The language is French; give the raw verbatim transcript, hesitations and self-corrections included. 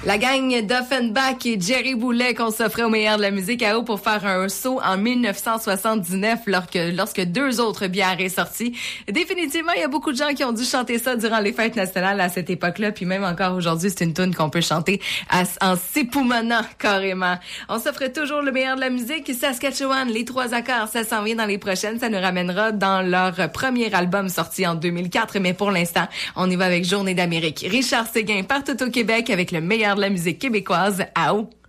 La gang d'Offenbach et Jerry Boulet qu'on s'offrait au meilleur de la musique à eau pour faire un saut en dix-neuf cent soixante-dix-neuf lorsque, lorsque deux autres bières est sorties. Définitivement, il y a beaucoup de gens qui ont dû chanter ça durant les fêtes nationales à cette époque-là, puis même encore aujourd'hui, c'est une tune qu'on peut chanter à, en s'époumonnant carrément. On s'offre toujours le meilleur de la musique. Saskatchewan, les trois accords, ça s'en vient dans les prochaines, ça nous ramènera dans leur premier album sorti en deux mille quatre, mais pour l'instant, on y va avec Journée d'Amérique. Richard Séguin partout au Québec avec le meilleur de la musique québécoise à eau.